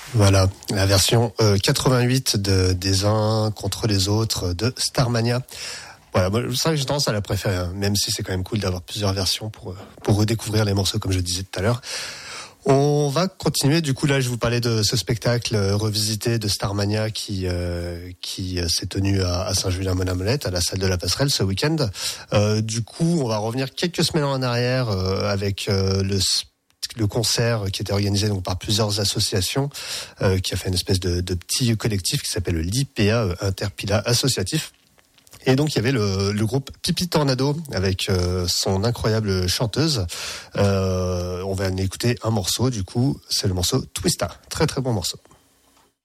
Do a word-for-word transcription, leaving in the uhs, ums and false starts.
Voilà, la version euh, quatre-vingt-huit de, des uns contre les autres de Starmania. Voilà, moi, c'est vrai que j'ai tendance à la préférer, hein, même si c'est quand même cool d'avoir plusieurs versions pour, pour redécouvrir les morceaux, comme je disais tout à l'heure. On va continuer. Du coup, là, je vous parlais de ce spectacle euh, revisité de Starmania qui euh, qui euh, s'est tenu à, à Saint-Julien-Mont-la-Molette, à la salle de la Passerelle ce week-end. Euh, du coup, on va revenir quelques semaines en arrière euh, avec euh, le le concert qui était organisé donc par plusieurs associations, euh, qui a fait une espèce de, de petit collectif qui s'appelle l'I P A, Interpila Associatif. Et donc il y avait le, le groupe Pipi Tornado avec euh, son incroyable chanteuse. Euh, on va en écouter un morceau, du coup c'est le morceau Twista, très très bon morceau.